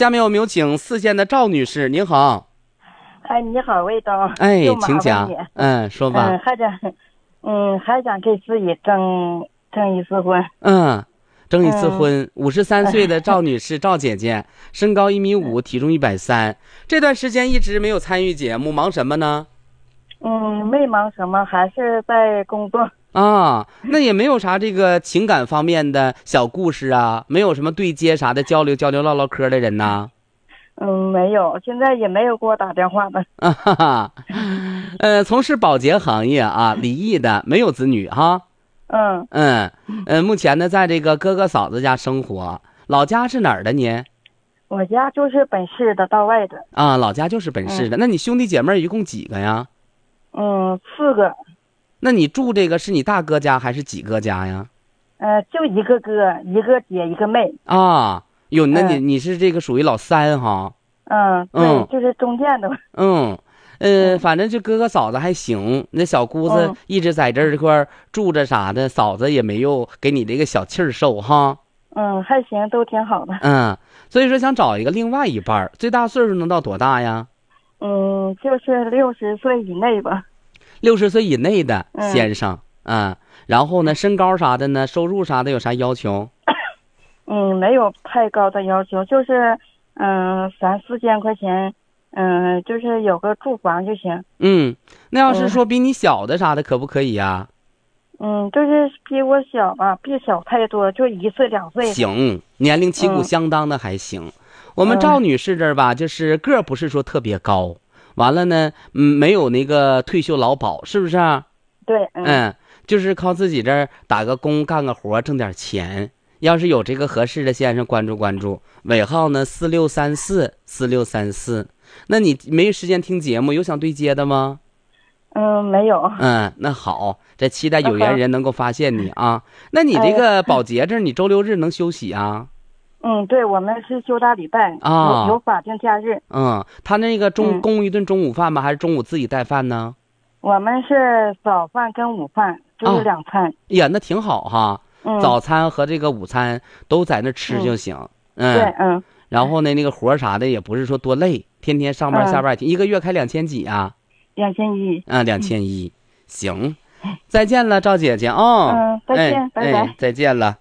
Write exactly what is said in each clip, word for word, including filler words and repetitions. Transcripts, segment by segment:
下面我们有请四线的赵女士，您好。 哎，你好，魏东。 哎，请讲。嗯，说吧。 嗯，还想，嗯，还想给自己争争一次婚。 嗯，争一次婚。五十三岁的赵女士，赵姐姐，身高一米五，体重一百三。这段时间一直没有参与节目，忙什么呢？ 嗯，没忙什么，还是在工作。 啊，那也没有啥这个情感方面的小故事啊，没有什么对接啥的交流交流唠唠嗑的人呐。 嗯，没有，现在也没有给我打电话的。 啊哈哈，呃，从事保洁行业啊，离异的，没有子女哈。 嗯嗯呃，目前呢，在这个哥哥嫂子家生活。老家是哪儿的您？ 我家就是本市的，道外的。 啊，老家就是本市的。嗯、那你兄弟姐妹一共几个呀？ 嗯，四个。 那你住这个是你大哥家还是几哥家呀？ 呃，就一个哥，一个姐，一个妹。 啊。哟，那你、嗯、你是这个属于老三哈？ 嗯，对，嗯、就是中间的。 嗯，呃，反正这哥哥嫂子还行，那小姑子一直在这儿这块住着啥的，嫂子也没有给你这个小气儿受哈。 嗯，还行，都挺好的。 嗯，所以说想找一个另外一半，最大岁数能到多大呀？ 嗯，就是六十岁以内吧。 六十岁以内的先生，嗯，嗯然后呢，身高啥的呢，收入啥的有啥要求？ 嗯，没有太高的要求，就是嗯三四千块钱，嗯，就是有个住房就行。 嗯，那要是说比你小的啥的，可不可以呀？ 嗯，就是比我小吧，别小太多，就一岁两岁。 行，年龄旗鼓相当的还行。嗯、我们赵女士这儿吧，就是个儿不是说特别高，完了呢，嗯，没有那个退休劳保，是不是啊？ 对，嗯， 嗯，就是靠自己这儿打个工，干个活，挣点钱。要是有这个合适的先生，关注关注，尾号呢四六三四四六三四。那你没时间听节目，有想对接的吗？ 嗯，没有。 嗯，那好，这期待有缘人能够发现你啊。那你这个保洁这，你周六日能休息啊？ 嗯，对，我们是休大礼拜啊， 有有法定假日。 嗯，他那个中供一顿中午饭吗？还是中午自己带饭呢？ 我们是早饭跟午饭，就是两餐。 啊、呀，那挺好哈。 嗯、 早餐和这个午餐都在那吃就行。 嗯，对，嗯。 然后呢，那个活啥的也不是说多累，天天上班下班，嗯、一个月开两千几啊？ 两千一。 啊，两千一，行，再见了，赵姐姐啊。哦、 嗯，再见， 哎、 拜拜、 哎，再见了。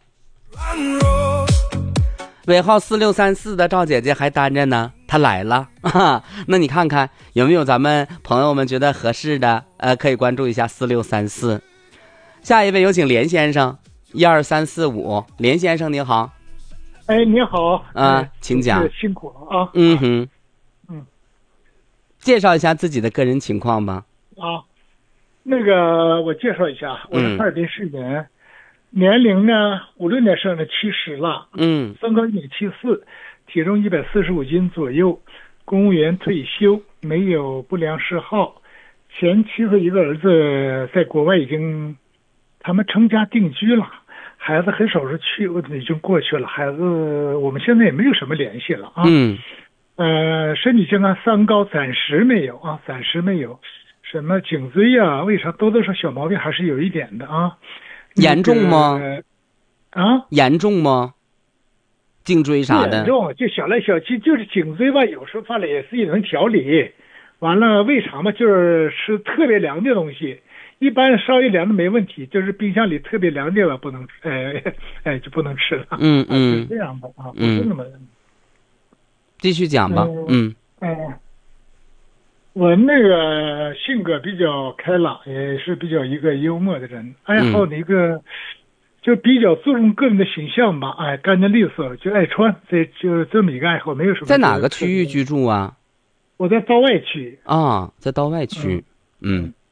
尾号四六三四的赵姐姐还单着呢，她来了啊。那你看看有没有咱们朋友们觉得合适的，呃，可以关注一下四六三四。下一位有请连先生。一二三四五，连先生您好。 哎，你好啊，请讲。 辛苦了啊。 嗯哼， 嗯， 介绍一下自己的个人情况吧。 啊，那个我介绍一下，我是哈尔滨市人，嗯、年龄呢五六年生的，七十了。 嗯， 身高一米七四，体重一百四十五斤左右，公务员退休，没有不良嗜好。前妻和一个儿子在国外已经，他们成家定居了。孩子很少是去，已经过去了。孩子我们现在也没有什么联系了啊。 嗯， 呃，身体健康，三高暂时没有啊，暂时没有。什么颈椎啊，为啥多多少小毛病还是有一点的啊？ 严重吗？ 那个、啊？ 严重吗？颈椎啥的？ 严重，就小来小去，就是颈椎吧，有时候犯了也是也能调理。完了，为啥嘛？就是吃特别凉的东西。一般稍微凉的没问题，就是冰箱里特别凉的吧不能，哎哎就不能吃了。 嗯嗯， 是这样的啊，不是那么。 继续讲吧。嗯嗯、呃，我那个性格比较开朗，也是比较一个幽默的人，爱好的一个、嗯、就比较注重个人的形象吧，哎，干净利索，就爱穿，这就这么一个爱好，没有什么。 在哪个区域居住啊？ 我在道外区。 啊，在道外区，嗯。嗯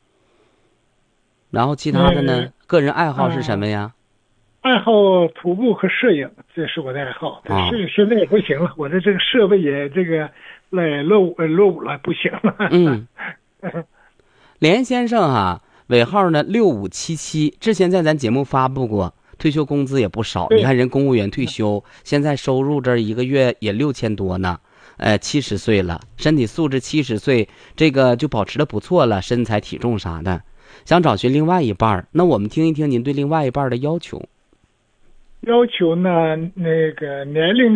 然后其他的呢？个人爱好是什么呀？ 爱好徒步和摄影，这是我的爱好。 啊， 是现在也不行了，我的这个设备也这个来落伍落伍了，不行了。 嗯，连先生啊，尾号呢六五七七，之前在咱节目发布过，退休工资也不少。你看人公务员退休，现在收入这一个月也六千多呢。呃，七十岁了，身体素质七十岁，这个就保持的不错了，身材体重啥的。想找寻另外一半，那我们听一听您对另外一半的要求。 要求呢，那个年龄